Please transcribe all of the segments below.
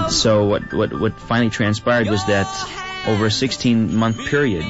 So what finally transpired was that over a 16-month period,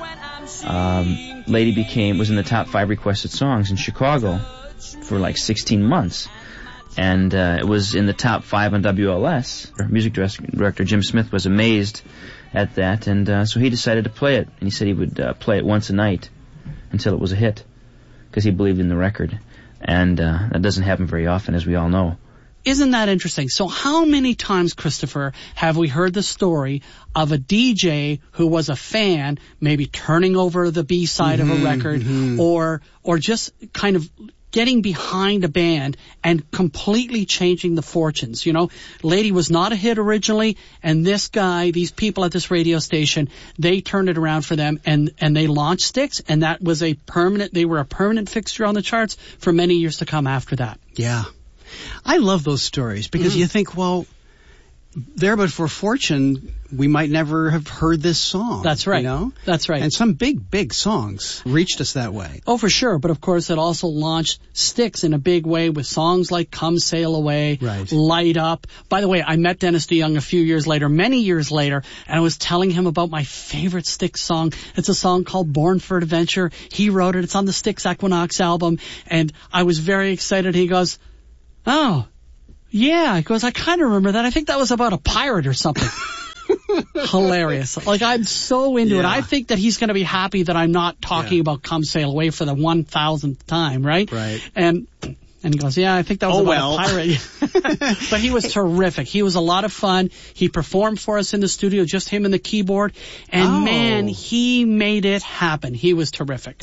Lady was in the top 5 requested songs in Chicago for like 16 months. And it was in the top 5 on WLS. Our music director Jim Smith was amazed at that, and so he decided to play it. And he said he would play it once a night until it was a hit, because he believed in the record. And that doesn't happen very often, as we all know. Isn't that interesting? So how many times, Christopher, have we heard the story of a DJ who was a fan maybe turning over the B-side of a record or just kind of getting behind a band and completely changing the fortunes? You know, Lady was not a hit originally, and these people at this radio station, they turned it around for them, and they launched Styx, and that was they were a permanent fixture on the charts for many years to come after that. Yeah. I love those stories because you think, well, there but for fortune, we might never have heard this song. That's right. You know? That's right. And some big songs reached us that way. Oh, for sure. But of course, it also launched Styx in a big way with songs like Come Sail Away, right. Light Up. By the way, I met Dennis DeYoung a few years later, many years later, and I was telling him about my favorite Styx song. It's a song called Born for Adventure. He wrote it. It's on the Styx Equinox album. And I was very excited. He goes, oh, yeah. He goes, I kind of remember that. I think that was about a pirate or something. Hilarious. Like, I'm so into it. I think that he's going to be happy that I'm not talking about Come Sail Away for the 1,000th time, right? Right. And he goes, yeah, I think that was about a pirate. But he was terrific. He was a lot of fun. He performed for us in the studio, just him and the keyboard. And man, he made it happen. He was terrific.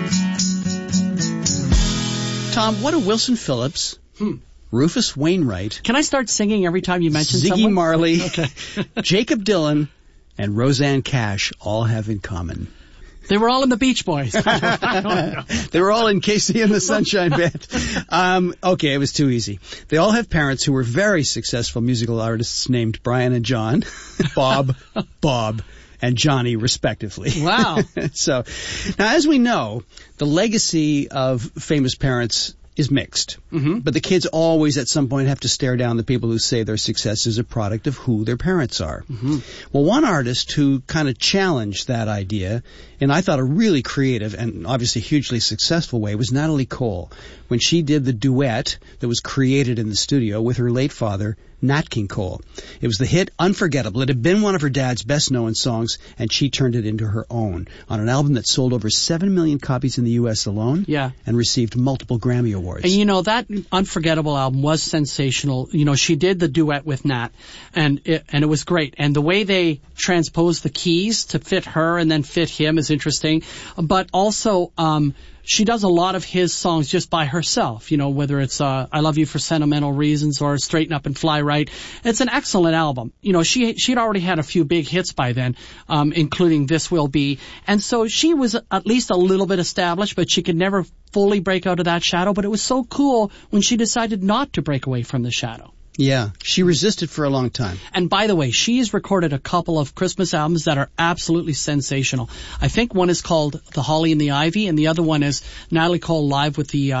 Tom, what do Wilson Phillips, Rufus Wainwright, can I start singing every time you mention Ziggy someone? Marley, Jacob Dylan, and Roseanne Cash all have in common? They were all in the Beach Boys. They were all in Casey and the Sunshine Band. Okay, it was too easy. They all have parents who were very successful musical artists named Brian and John, Bob, and Johnny, respectively. Wow. So, now as we know, the legacy of famous parents is mixed. But the kids always at some point have to stare down the people who say their success is a product of who their parents are. Well, one artist who kind of challenged that idea, in I thought a really creative and obviously hugely successful way, was Natalie Cole, when she did the duet that was created in the studio with her late father, Nat King Cole. It was the hit Unforgettable. It had been one of her dad's best-known songs, and she turned it into her own on an album that sold over 7 million copies in the U.S. alone and received multiple Grammy Awards. And, you know, that Unforgettable album was sensational. You know, she did the duet with Nat, and it was great. And the way they transposed the keys to fit her and then fit him is interesting. But also, she does a lot of his songs just by herself, you know, whether it's I Love You for Sentimental Reasons or Straighten Up and Fly Right. It's an excellent album. You know, she'd already had a few big hits by then, including This Will Be. And so she was at least a little bit established, but she could never fully break out of that shadow. But it was so cool when she decided not to break away from the shadow. Yeah, she resisted for a long time. And by the way, she's recorded a couple of Christmas albums that are absolutely sensational. I think one is called The Holly and the Ivy, and the other one is Natalie Cole live with the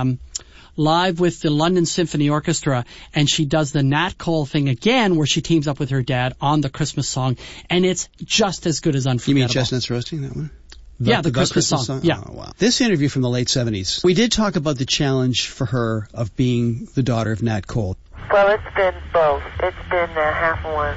London Symphony Orchestra, and she does the Nat Cole thing again, where she teams up with her dad on the Christmas song, and it's just as good as Unforgettable. You mean Chestnuts Roasting, that one? The Christmas song. Yeah. Oh, wow. This interview from the late 70s, we did talk about the challenge for her of being the daughter of Nat Cole. Well, it's been both. It's been half one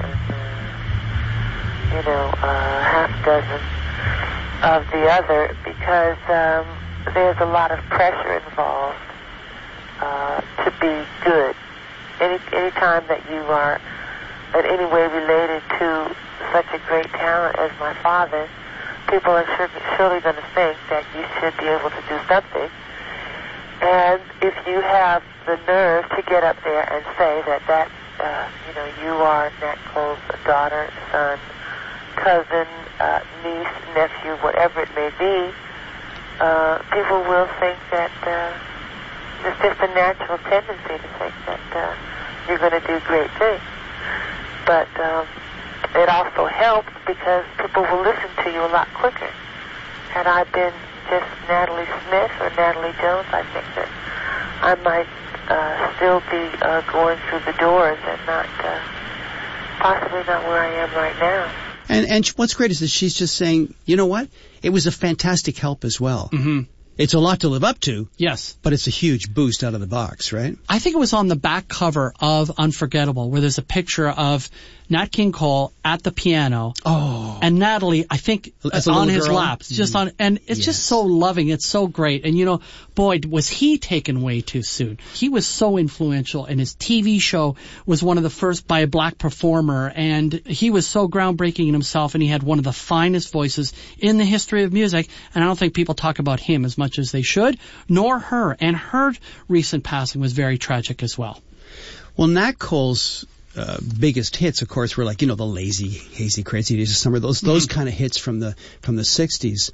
and, half dozen of the other, because there's a lot of pressure involved to be good. Any time that you are in any way related to such a great talent as my father, people are surely going to think that you should be able to do something. And if you have the nerve to get up there and say that you are Nat Cole's daughter, son, cousin, niece, nephew, whatever it may be, people will think that it's just a natural tendency to think that you're going to do great things. But it also helps because people will listen to you a lot quicker. Had I been just Natalie Smith or Natalie Jones, I think that I might still be going through the doors and not possibly not where I am right now. And what's great is that she's just saying, you know what? It was a fantastic help as well. Mm-hmm. It's a lot to live up to. Yes. But it's a huge boost out of the box, right? I think it was on the back cover of Unforgettable where there's a picture of Nat King Cole at the piano. Oh. And Natalie, I think, on his lap. Just on, and it's just so loving. It's so great. And, you know, boy, was he taken way too soon. He was so influential, and his TV show was one of the first by a black performer, and he was so groundbreaking in himself, and he had one of the finest voices in the history of music, and I don't think people talk about him as much as they should, nor her. And her recent passing was very tragic as well. Well, Nat Cole's biggest hits, of course, were like, you know, the Lazy, Hazy, Crazy Days of Summer, those kind of hits from the 60s.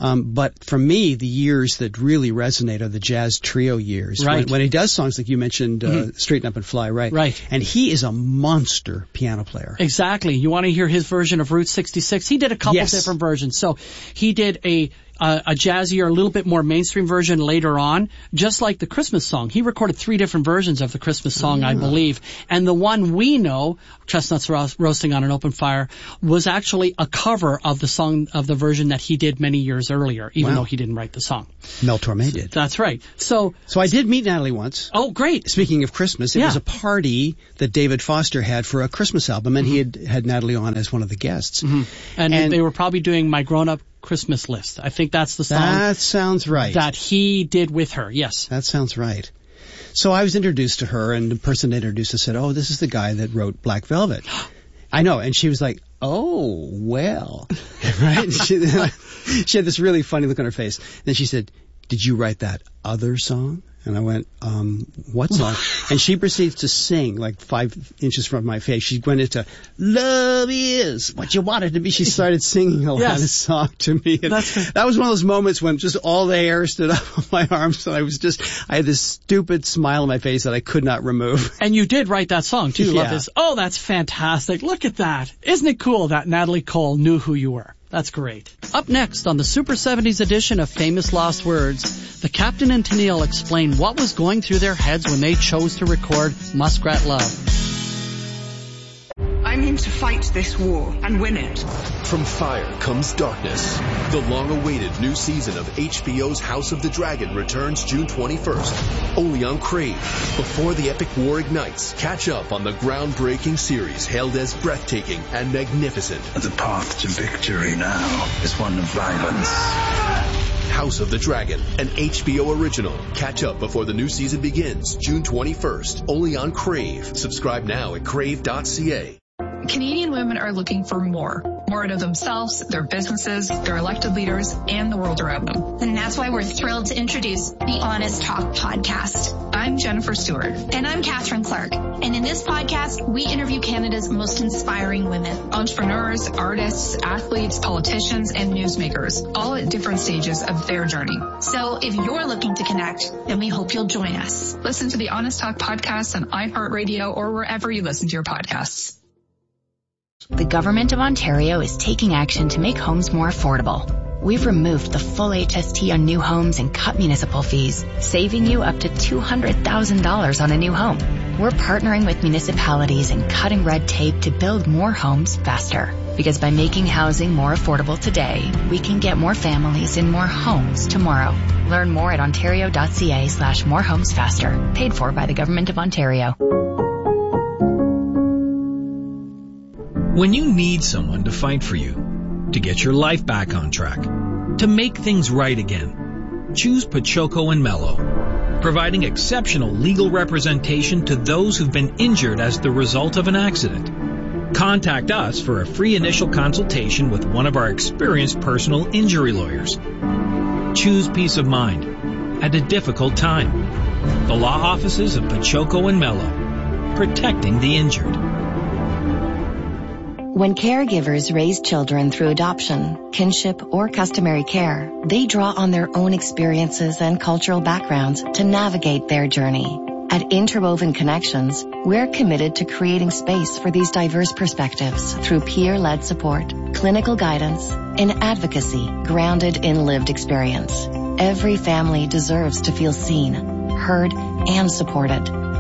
But for me, the years that really resonate are the jazz trio years. Right. When he does songs like you mentioned, Straighten Up and Fly, right? Right. And he is a monster piano player. Exactly. You want to hear his version of Route 66? He did a couple different versions. So he did a jazzier, a little bit more mainstream version later on, just like the Christmas song. He recorded 3 different versions of the Christmas song, I believe. And the one we know, Chestnuts Roasting on an Open Fire, was actually a cover of the song, of the version that he did many years earlier, even though he didn't write the song. Mel Torme did. That's right. So I did meet Natalie once. Oh, great. Speaking of Christmas, it was a party that David Foster had for a Christmas album, and he had Natalie on as one of the guests. Mm-hmm. And they were probably doing My Grown-Up Christmas List. I think that's the song. That sounds right. That he did with her, yes. That sounds right. So I was introduced to her, and the person introduced us said, oh, this is the guy that wrote Black Velvet. I know. And she was like, oh, well. Right? She had this really funny look on her face. Then she said, did you write that other song? And I went, what song? And she proceeds to sing like 5 inches from my face. She went into, love is what you want it to be. She started singing a lot of song to me. And that was one of those moments when just all the hair stood up on my arms, and I had this stupid smile on my face that I could not remove. And you did write that song too, Love Is. Oh, that's fantastic. Look at that. Isn't it cool that Natalie Cole knew who you were? That's great. Up next on the Super 70s edition of Famous Lost Words, the Captain and Tennille explain what was going through their heads when they chose to record Muskrat Love. I'm in to fight this war and win it. From fire comes darkness. The long-awaited new season of HBO's House of the Dragon returns June 21st, only on Crave. Before the epic war ignites, catch up on the groundbreaking series hailed as breathtaking and magnificent. The path to victory now is one of violence. House of the Dragon, an HBO original. Catch up before the new season begins, June 21st, only on Crave. Subscribe now at crave.ca. Canadian women are looking for more out of themselves, their businesses, their elected leaders, and the world around them. And that's why we're thrilled to introduce the Honest Talk podcast. I'm Jennifer Stewart. And I'm Catherine Clark. And in this podcast, we interview Canada's most inspiring women. Entrepreneurs, artists, athletes, politicians, and newsmakers, all at different stages of their journey. So if you're looking to connect, then we hope you'll join us. Listen to the Honest Talk podcast on iHeartRadio or wherever you listen to your podcasts. The Government of Ontario is taking action to make homes more affordable. We've removed the full HST on new homes and cut municipal fees, saving you up to $200,000 on a new home. We're partnering with municipalities and cutting red tape to build more homes faster. Because by making housing more affordable today, we can get more families in more homes tomorrow. Learn more at ontario.ca/morehomesfaster. Paid for by the Government of Ontario. When you need someone to fight for you, to get your life back on track, to make things right again, choose Pachoco and Mello, providing exceptional legal representation to those who've been injured as the result of an accident. Contact us for a free initial consultation with one of our experienced personal injury lawyers. Choose peace of mind at a difficult time. The law offices of Pachoco and Mello, protecting the injured. When caregivers raise children through adoption, kinship, or customary care, they draw on their own experiences and cultural backgrounds to navigate their journey. At Interwoven Connections, we're committed to creating space for these diverse perspectives through peer-led support, clinical guidance, and advocacy grounded in lived experience. Every family deserves to feel seen, heard, and supported.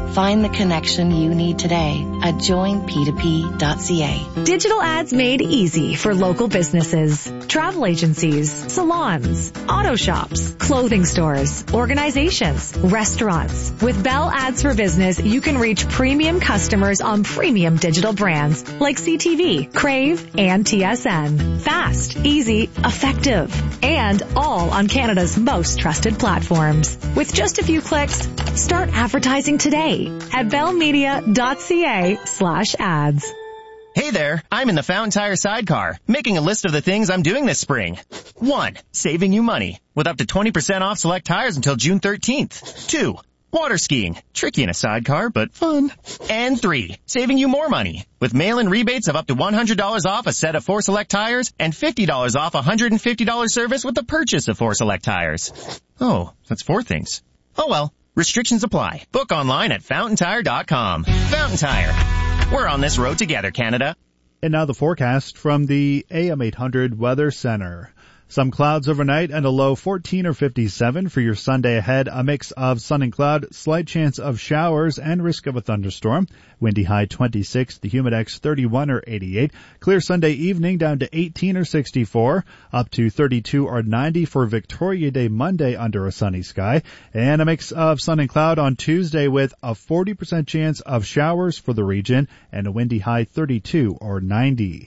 Find the connection you need today at joinp2p.ca. Digital ads made easy for local businesses, travel agencies, salons, auto shops, clothing stores, organizations, restaurants. With Bell Ads for Business, you can reach premium customers on premium digital brands like CTV, Crave, and TSN. Fast, easy, effective, and all on Canada's most trusted platforms. With just a few clicks, start advertising today at bellmedia.ca/ads. Hey there, I'm in the Fountain Tire sidecar, making a list of the things I'm doing this spring. 1. Saving you money, with up to 20% off select tires until June 13th. 2. Water skiing, tricky in a sidecar, but fun. And 3. Saving you more money, with mail-in rebates of up to $100 off a set of 4 select tires and $50 off a $150 service with the purchase of 4 select tires. Oh, that's 4 things. Oh well, restrictions apply. Book online at fountaintire.com. Fountain Tire. We're on this road together, Canada. And now the forecast from the AM 800 Weather Center. Some clouds overnight and a low 14 or 57 for your Sunday ahead. A mix of sun and cloud, slight chance of showers and risk of a thunderstorm. Windy high 26, the humidex 31 or 88. Clear Sunday evening down to 18 or 64. Up to 32 or 90 for Victoria Day Monday under a sunny sky. And a mix of sun and cloud on Tuesday with a 40% chance of showers for the region and a windy high 32 or 90.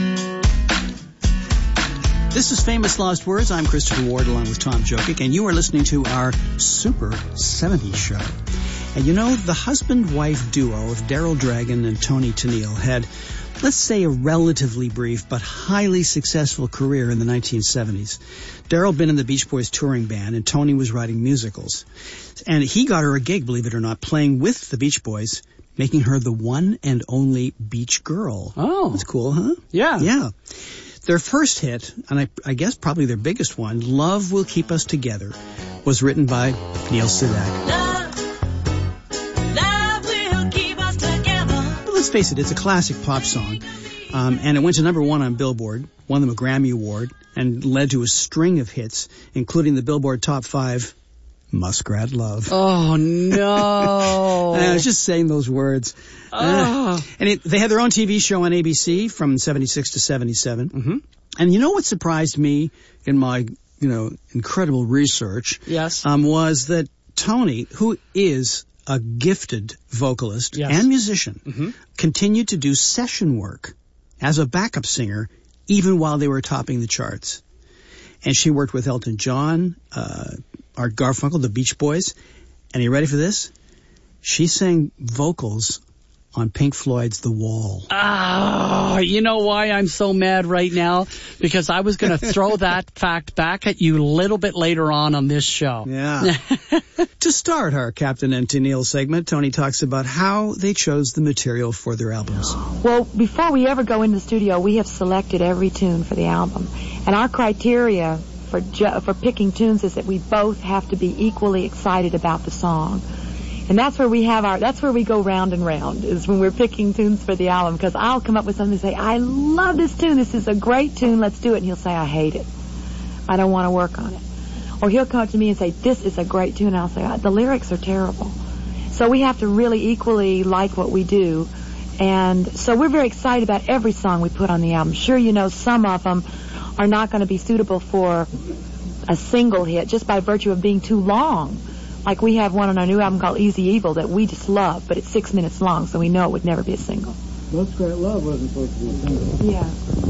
This is Famous Lost Words. I'm Christopher Ward along with Tom Jokic, and you are listening to our Super 70s show. And you know, the husband-wife duo of Daryl Dragon and Toni Tennille had, let's say, a relatively brief but highly successful career in the 1970s. Daryl had been in the Beach Boys touring band, and Toni was writing musicals. And he got her a gig, believe it or not, playing with the Beach Boys, making her the one and only Beach Girl. Oh. That's cool, huh? Yeah. Yeah. Their first hit, and I guess probably their biggest one, Love Will Keep Us Together, was written by Neil Sedaka. Love will keep us together. But let's face it, it's a classic pop song. And it went to number 1 on Billboard, won them a Grammy Award, and led to a string of hits, including the Billboard Top 5, Muskrat Love. Oh, no. I was just saying those words. And they had their own TV show on ABC from 76 to 77. Mm-hmm. And you know what surprised me in my, incredible research? Yes. Was that Toni, who is a gifted vocalist and musician, continued to do session work as a backup singer even while they were topping the charts. And she worked with Elton John, Art Garfunkel, the Beach Boys. And are you ready for this? She sang vocals on Pink Floyd's The Wall. Oh, you know why I'm so mad right now? Because I was going to throw that fact back at you a little bit later on this show. Yeah. To start our Captain and Tennille segment, Toni talks about how they chose the material for their albums. Well, before we ever go into the studio, we have selected every tune for the album. And our criteria for picking tunes is that we both have to be equally excited about the song. And that's where we go round and round, is when we're picking tunes for the album, because I'll come up with something and say, I love this tune, this is a great tune, let's do it. And he'll say, I hate it. I don't want to work on it. Or he'll come to me and say, this is a great tune, and I'll say, the lyrics are terrible. So we have to really equally like what we do. And so we're very excited about every song we put on the album. Sure, some of them are not going to be suitable for a single hit just by virtue of being too long. Like we have one on our new album called Easy Evil that we just love, but it's 6 minutes long, so we know it would never be a single. Muskrat Love wasn't supposed to be a single. Yeah.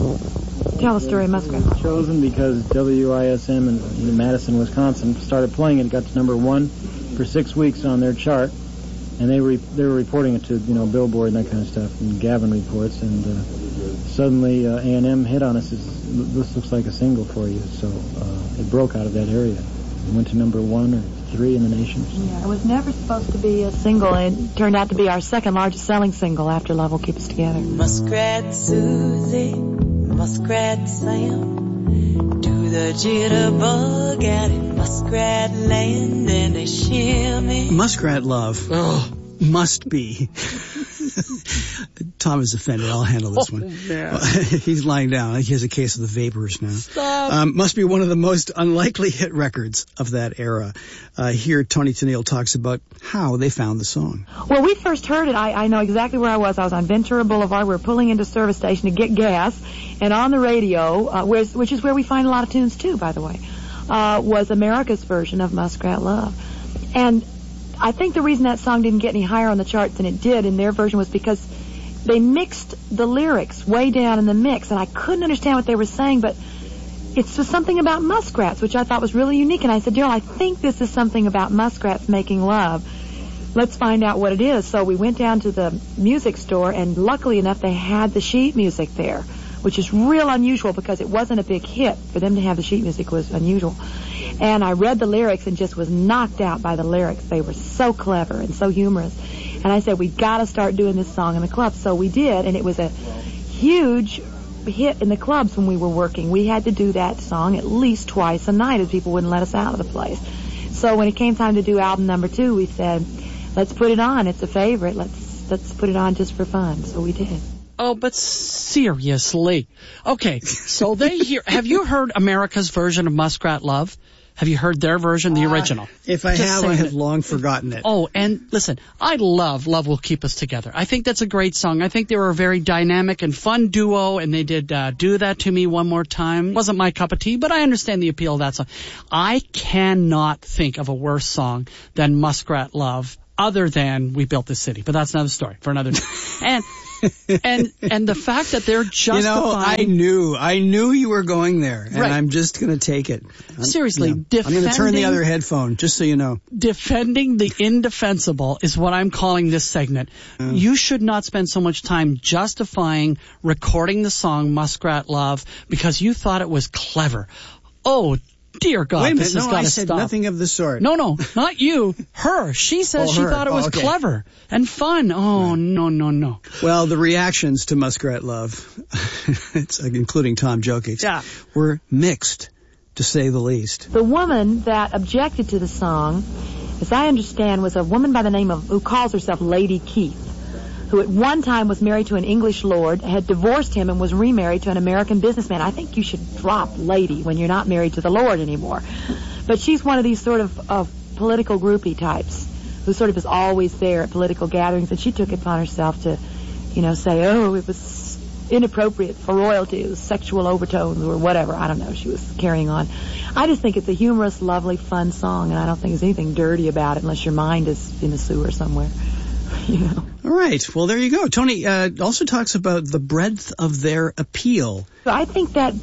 Tell the story of Muskrat Love. Chosen because WISM in Madison, Wisconsin started playing it, got to number 1 for 6 weeks on their chart, and they were reporting it to Billboard and that kind of stuff, and Gavin reports, and suddenly A&M hit on us. This looks like a single for you, so it broke out of that area. It went to number 1 or 3 in the nation. Yeah, it was never supposed to be a single. It turned out to be our second largest selling single after Love Will Keep Us Together. Muskrat Susie, Muskrat Sam, do the jitterbug out in Muskrat Land and they shimmy. Muskrat Love must be Tom is offended. I'll handle this one. Man. He's lying down. He has a case of the vapors now. Stop. Must be one of the most unlikely hit records of that era. Here, Toni Tennille talks about how they found the song. Well, we first heard it. I know exactly where I was. I was on Ventura Boulevard. We were pulling into a service station to get gas. And on the radio, which is where we find a lot of tunes, too, by the way, was America's version of Muskrat Love. And I think the reason that song didn't get any higher on the charts than it did in their version was because they mixed the lyrics way down in the mix, and I couldn't understand what they were saying, but it was something about muskrats, which I thought was really unique. And I said, Daryl, I think this is something about muskrats making love. Let's find out what it is. So we went down to the music store, and luckily enough, they had the sheet music there, which is real unusual because it wasn't a big hit. For them to have the sheet music was unusual. And I read the lyrics and just was knocked out by the lyrics. They were so clever and so humorous. And I said, we got to start doing this song in the club. So we did, and it was a huge hit in the clubs when we were working. We had to do that song at least twice a night as people wouldn't let us out of the place. So when it came time to do album number 2, we said, let's put it on. It's a favorite. Let's put it on just for fun. So we did. Oh, but seriously. Okay, so have you heard America's version of Muskrat Love? Have you heard their version, the original? If I have, I have long forgotten it. Oh, and listen, I love Love Will Keep Us Together. I think that's a great song. I think they were a very dynamic and fun duo, and they did Do That To Me One More Time. Wasn't my cup of tea, but I understand the appeal of that song. I cannot think of a worse song than Muskrat Love other than We Built This City. But that's another story for another day. And the fact that they're justifying... I knew you were going there, and right. I'm just going to take it. Seriously, I'm going to turn the other headphone, just so you know. Defending the indefensible is what I'm calling this segment. You should not spend so much time justifying recording the song Muskrat Love because you thought it was clever. Oh, dear God, wait a minute, this has got to stop. I said nothing of the sort. No, not you. Her. She says she thought it was clever and fun. Oh, no. Well, the reactions to Muskrat Love, including Tom Jokic, were mixed, to say the least. The woman that objected to the song, as I understand, was a woman by the name of, who calls herself Lady Keith, who at one time was married to an English lord, had divorced him, and was remarried to an American businessman. I think you should drop lady when you're not married to the lord anymore. But she's one of these sort of political groupie types who sort of is always there at political gatherings, and she took it upon herself to, say, oh, it was inappropriate for royalty, it was sexual overtones or whatever. I don't know. She was carrying on. I just think it's a humorous, lovely, fun song, and I don't think there's anything dirty about it unless your mind is in the sewer somewhere. All right. Well, there you go. Toni also talks about the breadth of their appeal. I think that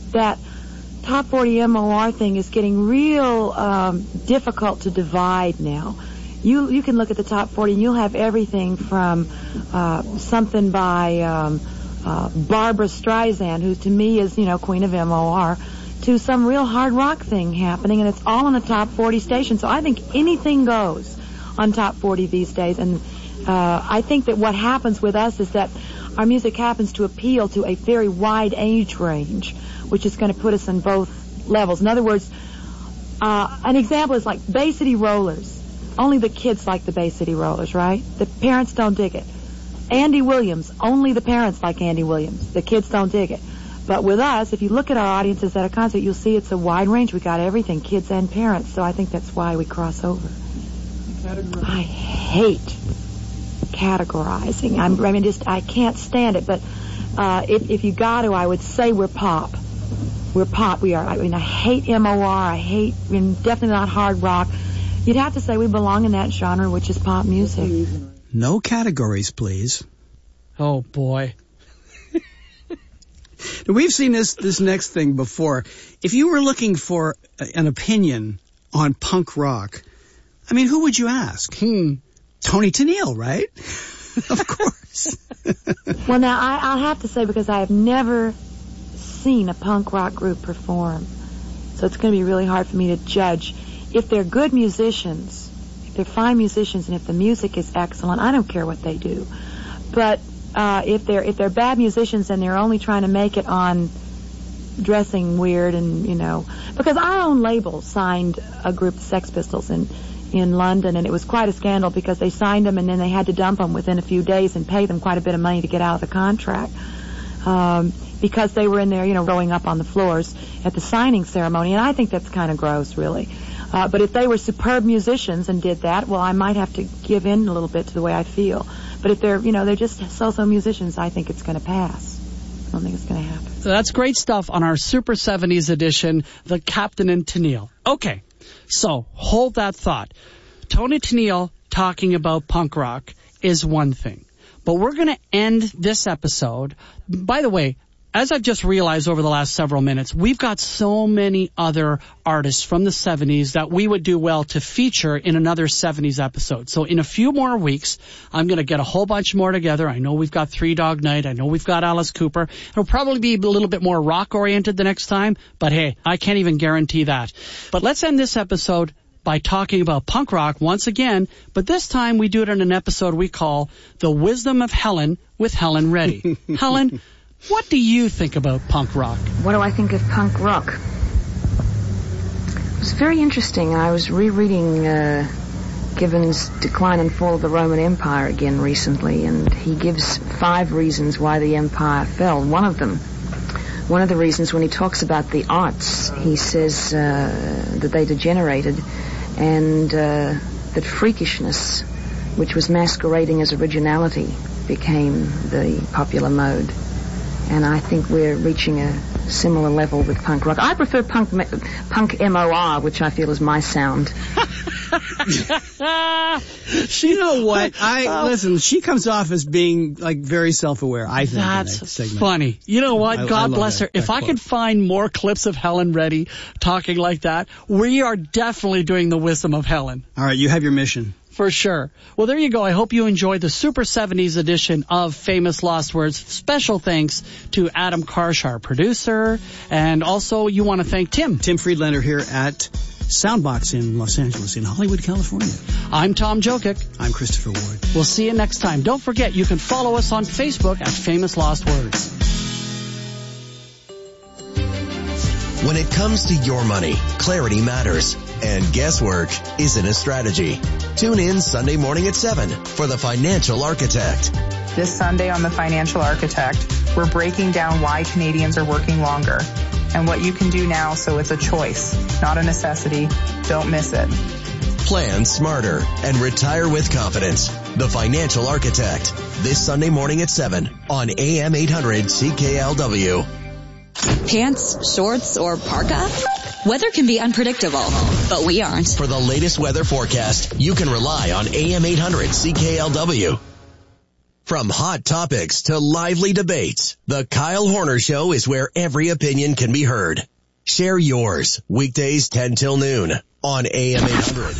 Top 40 MOR thing is getting real difficult to divide now. You can look at the Top 40 and you'll have everything from something by Barbara Streisand, who to me is, queen of MOR, to some real hard rock thing happening, and it's all on the Top 40 station. So I think anything goes on Top 40 these days, and I think that what happens with us is that our music happens to appeal to a very wide age range, which is going to put us in both levels. In other words, an example is like Bay City Rollers. Only the kids like the Bay City Rollers, right? The parents don't dig it. Andy Williams, only the parents like Andy Williams. The kids don't dig it. But with us, if you look at our audiences at a concert, you'll see it's a wide range. We got everything, kids and parents. So I think that's why we cross over. I hate categorizing. I can't stand it. But if you got to, I would say we're pop. We're pop. We are. I hate MOR. I hate. Definitely not hard rock. You'd have to say we belong in that genre, which is pop music. No categories, please. Oh boy. We've seen this next thing before. If you were looking for an opinion on punk rock, who would you ask? Toni Tennille, right? Of course. Well, now, I'll have to say, because I have never seen a punk rock group perform, so it's going to be really hard for me to judge. If they're good musicians, if they're fine musicians, and if the music is excellent, I don't care what they do. But if they're bad musicians and they're only trying to make it on dressing weird and, because our own label signed a group, the Sex Pistols, and in London, and it was quite a scandal because they signed them and then they had to dump them within a few days and pay them quite a bit of money to get out of the contract. Because they were in there, rowing up on the floors at the signing ceremony, and I think that's kind of gross, really. But if they were superb musicians and did that, well, I might have to give in a little bit to the way I feel. But if they're, they're just so-so musicians, I think it's going to pass. I don't think it's going to happen. So that's great stuff on our Super 70s edition, The Captain and Tennille. Okay, so hold that thought. Tony Tennille talking about punk rock is one thing. But we're going to end this episode. By the way, as I've just realized over the last several minutes, we've got so many other artists from the 70s that we would do well to feature in another 70s episode. So in a few more weeks, I'm going to get a whole bunch more together. I know we've got Three Dog Night. I know we've got Alice Cooper. It'll probably be a little bit more rock-oriented the next time. But hey, I can't even guarantee that. But let's end this episode by talking about punk rock once again, but this time we do it in an episode we call The Wisdom of Helen with Helen Reddy. Helen, what do you think about punk rock? What do I think of punk rock? It was very interesting. I was rereading Gibbon's Decline and Fall of the Roman Empire again recently, and he gives 5 reasons why the empire fell. One of the reasons, when he talks about the arts, he says that they degenerated, and that freakishness, which was masquerading as originality, became the popular mode. And I think we're reaching a similar level with punk rock. I prefer punk MOR, which I feel is my sound. You know what? Listen, she comes off as being very self-aware, I think. That's funny. You know what? God bless her. If I could find more clips of Helen Reddy talking like that, we are definitely doing The Wisdom of Helen. All right, you have your mission. For sure. Well, there you go. I hope you enjoyed the Super 70s edition of Famous Lost Words. Special thanks to Adam Karsh, our producer, and also you want to thank Tim Friedlander here at Soundbox in Los Angeles, in Hollywood, California. I'm Tom Jokic. I'm Christopher Ward. We'll see you next time. Don't forget, you can follow us on Facebook at Famous Lost Words. When it comes to your money, clarity matters, and guesswork isn't a strategy. Tune in Sunday morning at 7 for The Financial Architect. This Sunday on The Financial Architect, we're breaking down why Canadians are working longer and what you can do now so it's a choice, not a necessity. Don't miss it. Plan smarter and retire with confidence. The Financial Architect, this Sunday morning at 7 on AM 800 CKLW. Pants, shorts, or parka? Weather can be unpredictable, but we aren't. For the latest weather forecast, you can rely on AM 800 CKLW. From hot topics to lively debates, the Kyle Horner Show is where every opinion can be heard. Share yours, weekdays 10 till noon on AM 800.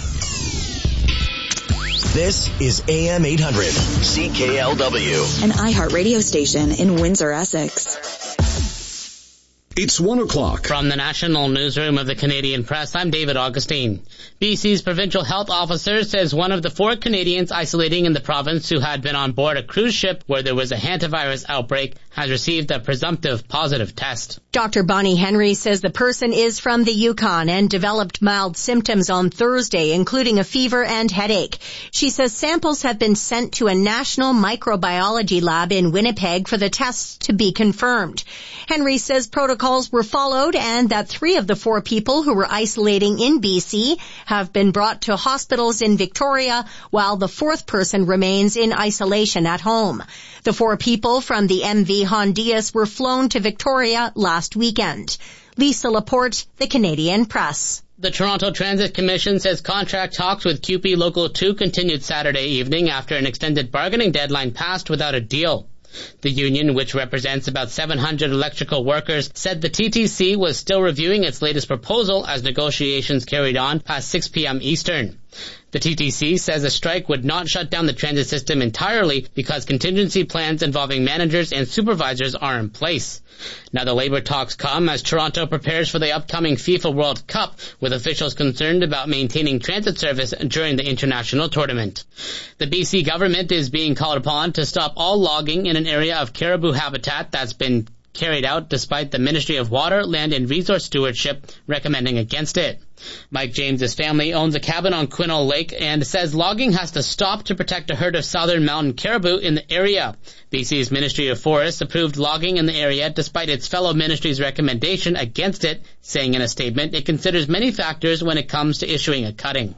This is AM 800 CKLW. An iHeart radio station in Windsor, Essex. It's 1 o'clock. From the National Newsroom of the Canadian Press, I'm David Augustine. BC's provincial health officer says one of the 4 Canadians isolating in the province who had been on board a cruise ship where there was a hantavirus outbreak has received a presumptive positive test. Dr. Bonnie Henry says the person is from the Yukon and developed mild symptoms on Thursday, including a fever and headache. She says samples have been sent to a national microbiology lab in Winnipeg for the tests to be confirmed. Henry says protocols were followed and that 3 of the 4 people who were isolating in BC have been brought to hospitals in Victoria, while the 4th person remains in isolation at home. The 4 people from the MV Hondias were flown to Victoria last weekend. Lisa Laporte, The Canadian Press. The Toronto Transit Commission says contract talks with QP Local 2 continued Saturday evening after an extended bargaining deadline passed without a deal. The union, which represents about 700 electrical workers, said the TTC was still reviewing its latest proposal as negotiations carried on past 6 p.m. Eastern. The TTC says a strike would not shut down the transit system entirely because contingency plans involving managers and supervisors are in place. Now the labor talks come as Toronto prepares for the upcoming FIFA World Cup, with officials concerned about maintaining transit service during the international tournament. The BC government is being called upon to stop all logging in an area of caribou habitat that's been carried out despite the Ministry of Water, Land and Resource Stewardship recommending against it. Mike James's family owns a cabin on Quinault Lake and says logging has to stop to protect a herd of southern mountain caribou in the area. BC's Ministry of Forests approved logging in the area despite its fellow ministry's recommendation against it, saying in a statement it considers many factors when it comes to issuing a cutting.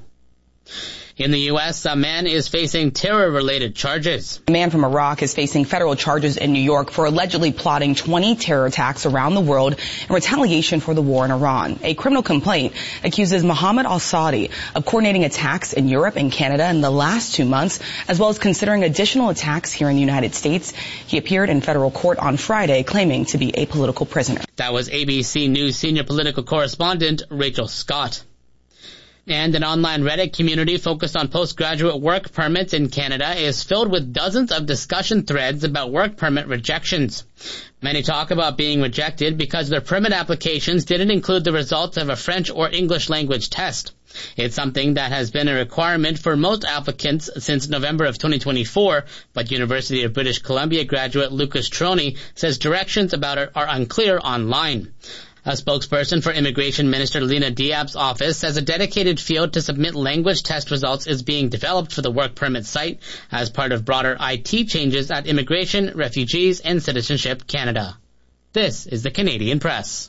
In the U.S., a man is facing terror-related charges. A man from Iraq is facing federal charges in New York for allegedly plotting 20 terror attacks around the world in retaliation for the war in Iran. A criminal complaint accuses Mohammed al-Saudi of coordinating attacks in Europe and Canada in the last 2 months, as well as considering additional attacks here in the United States. He appeared in federal court on Friday, claiming to be a political prisoner. That was ABC News senior political correspondent Rachel Scott. And an online Reddit community focused on postgraduate work permits in Canada is filled with dozens of discussion threads about work permit rejections. Many talk about being rejected because their permit applications didn't include the results of a French or English language test. It's something that has been a requirement for most applicants since November of 2024, but University of British Columbia graduate Lucas Troney says directions about it are unclear online. A spokesperson for Immigration Minister Lena Diab's office says a dedicated field to submit language test results is being developed for the work permit site as part of broader IT changes at Immigration, Refugees, and Citizenship Canada. This is the Canadian Press.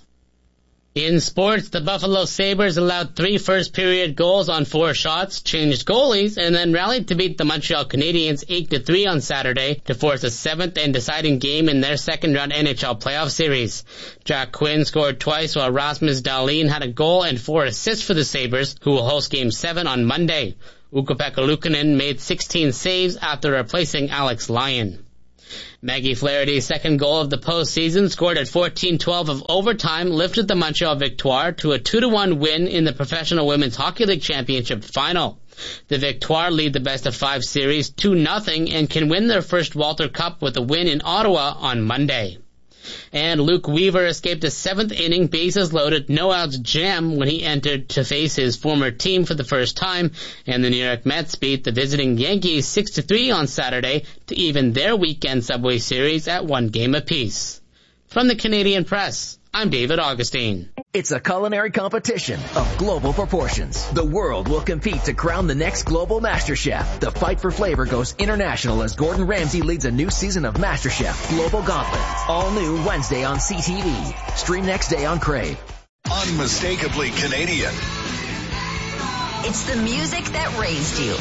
In sports, the Buffalo Sabres allowed 3 first-period goals on 4 shots, changed goalies, and then rallied to beat the Montreal Canadiens 8-3 on Saturday to force a 7th and deciding game in their second-round NHL playoff series. Jack Quinn scored twice while Rasmus Dahlin had a goal and 4 assists for the Sabres, who will host Game 7 on Monday. Ukko-Pekka Luukkonen made 16 saves after replacing Alex Lyon. Maggie Flaherty's second goal of the postseason, scored at 14:12 of overtime, lifted the Montreal Victoire to a 2-1 win in the Professional Women's Hockey League Championship final. The Victoire lead the best-of-5 series 2-0 and can win their first Walter Cup with a win in Ottawa on Monday. And Luke Weaver escaped a 7th-inning bases-loaded no-outs jam when he entered to face his former team for the first time, and the New York Mets beat the visiting Yankees 6-3 on Saturday to even their weekend Subway Series at 1 game apiece. From the Canadian Press, I'm David Augustine. It's a culinary competition of global proportions. The world will compete to crown the next global master chef. The fight for flavor goes international as Gordon Ramsay leads a new season of MasterChef Global Gauntlet. All new Wednesday on CTV. Stream next day on Crave. Unmistakably Canadian. It's the music that raised you.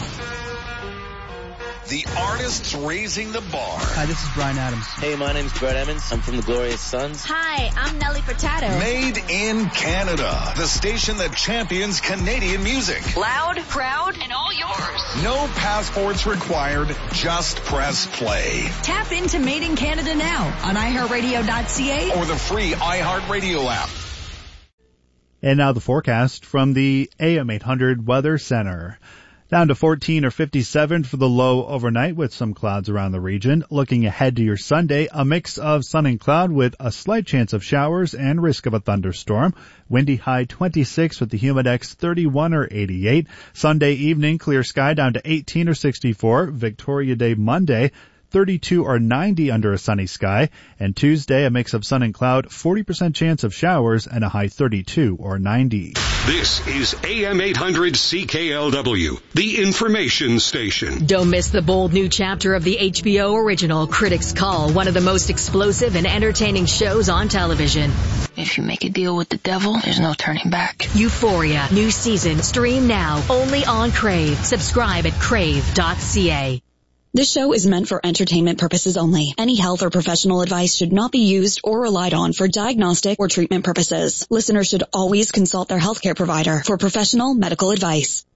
The artists raising the bar. Hi, this is Bryan Adams. Hey, my name's Brett Emmons. I'm from the Glorious Sons. Hi, I'm Nelly Furtado. Made in Canada. The station that champions Canadian music. Loud, proud, and all yours. No passports required. Just press play. Tap into Made in Canada now on iHeartRadio.ca or the free iHeartRadio app. And now the forecast from the AM 800 Weather Center. Down to 14 or 57 for the low overnight with some clouds around the region. Looking ahead to your Sunday, a mix of sun and cloud with a slight chance of showers and risk of a thunderstorm. Windy high 26 with the humidex 31 or 88. Sunday evening, clear sky down to 18 or 64. Victoria Day Monday, 32 or 90 under a sunny sky. And Tuesday, a mix of sun and cloud, 40% chance of showers and a high 32 or 90. This is AM 800 CKLW, the information station. Don't miss the bold new chapter of the HBO original Critics Call, one of the most explosive and entertaining shows on television. If you make a deal with the devil, there's no turning back. Euphoria, new season, stream now, only on Crave. Subscribe at crave.ca. This show is meant for entertainment purposes only. Any health or professional advice should not be used or relied on for diagnostic or treatment purposes. Listeners should always consult their healthcare provider for professional medical advice.